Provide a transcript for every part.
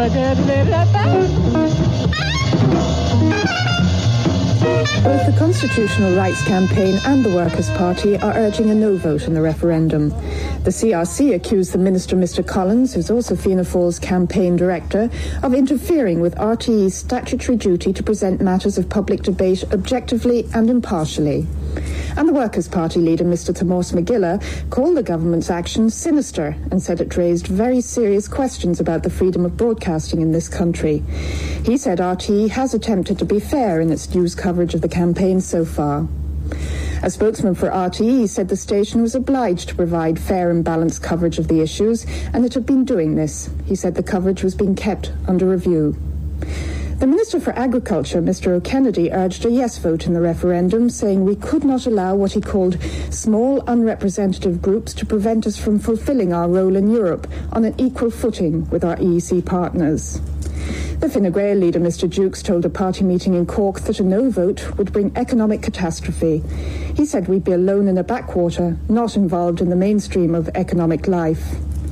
Both the Constitutional Rights Campaign and the Workers' Party are urging a no vote in the referendum. The CRC accused the Minister, Mr Collins, who's also Fianna Fáil's campaign director, of interfering with RTE's statutory duty to present matters of public debate objectively and impartially. And the Workers' Party leader, Mr Tomás Magilla, called the government's action sinister and said it raised very serious questions about the freedom of broadcasting in this country. He said RTE has attempted to be fair in its news coverage of the campaign so far. A spokesman for RTE said the station was obliged to provide fair and balanced coverage of the issues, and it had been doing this. He said the coverage was being kept under review. The Minister for Agriculture, Mr O'Kennedy, urged a yes vote in the referendum, saying we could not allow what he called small, unrepresentative groups to prevent us from fulfilling our role in Europe on an equal footing with our EEC partners. The Fine Gael leader, Mr Dukes, told a party meeting in Cork that a no vote would bring economic catastrophe. He said we'd be alone in a backwater, not involved in the mainstream of economic life.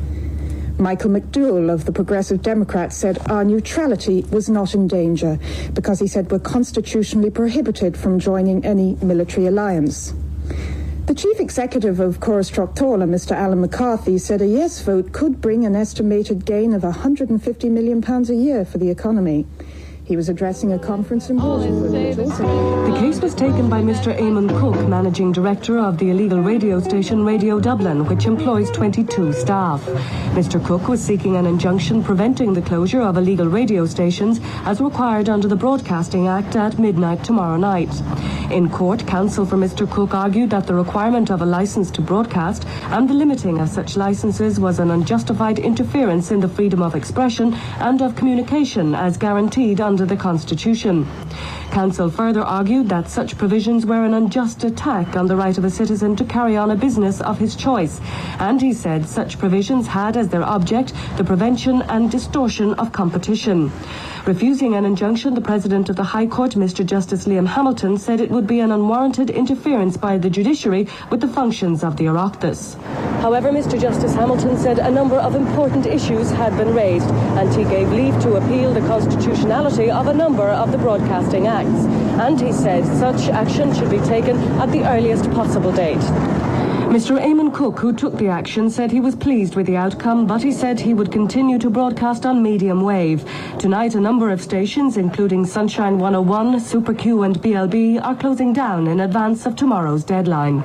Michael McDowell of the Progressive Democrats said our neutrality was not in danger because he said we're constitutionally prohibited from joining any military alliance. The chief executive of Córas Tráchtála, Mr Alan McCarthy, said a yes vote could bring an estimated gain of £150 million a year for the economy. He was addressing a conference in Waterford. The case was taken by Mr Eamon Cook, managing director of the illegal radio station Radio Dublin, which employs 22 staff. Mr Cook was seeking an injunction preventing the closure of illegal radio stations as required under the Broadcasting Act at midnight tomorrow night. In court, counsel for Mr Cook argued that the requirement of a licence to broadcast and the limiting of such licences was an unjustified interference in the freedom of expression and of communication as guaranteed under the Constitution. Counsel further argued that such provisions were an unjust attack on the right of a citizen to carry on a business of his choice, and he said such provisions had as their object the prevention and distortion of competition. Refusing an injunction, the President of the High Court, Mr Justice Liam Hamilton, said it would be an unwarranted interference by the judiciary with the functions of the Oireachtas. However, Mr Justice Hamilton said a number of important issues had been raised, and he gave leave to appeal the constitutionality of a number of the Broadcasting Acts. And he said such action should be taken at the earliest possible date. Mr Eamon Cook, who took the action, said he was pleased with the outcome, but he said he would continue to broadcast on medium wave. Tonight, a number of stations, including Sunshine 101, Super Q and BLB, are closing down in advance of tomorrow's deadline.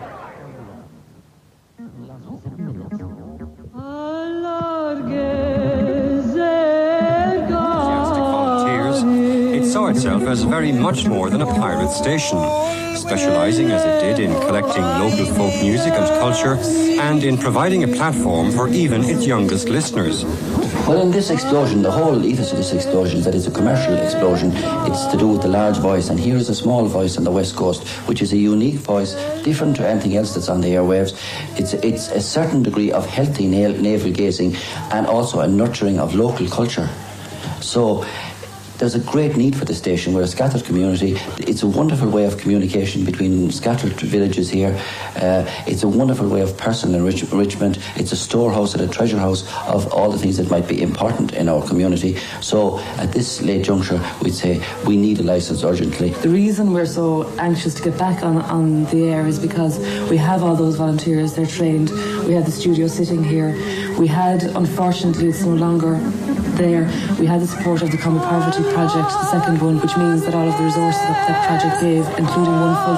It saw itself as very much more than a pirate station, specialising as it did in collecting local folk music and culture and in providing a platform for even its youngest listeners. Well, in this explosion, the whole ethos of this explosion is that it's a commercial explosion. It's to do with the large voice, and here is a small voice on the West Coast, which is a unique voice, different to anything else that's on the airwaves. It's a certain degree of healthy navel-gazing and also a nurturing of local culture. So there's a great need for the station. We're a scattered community. It's a wonderful way of communication between scattered villages here. It's a wonderful way of personal enrichment. It's a storehouse and a treasure house of all the things that might be important in our community. So at this late juncture, we'd say we need a licence urgently. The reason we're so anxious to get back on the air is because we have all those volunteers. They're trained. We have the studio sitting here. We had, unfortunately, it's no longer there. We had the support of the Common Poverty Project, the second one, which means that all of the resources that project gave, including one full